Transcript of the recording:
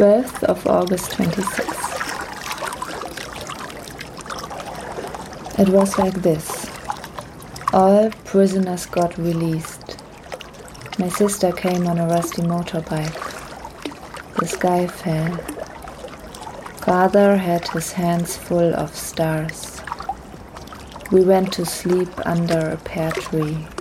12th of August 26. It was like this. All prisoners got released. My sister came on a rusty motorbike. The sky fell. Father had his hands full of stars. We went to sleep under a pear tree.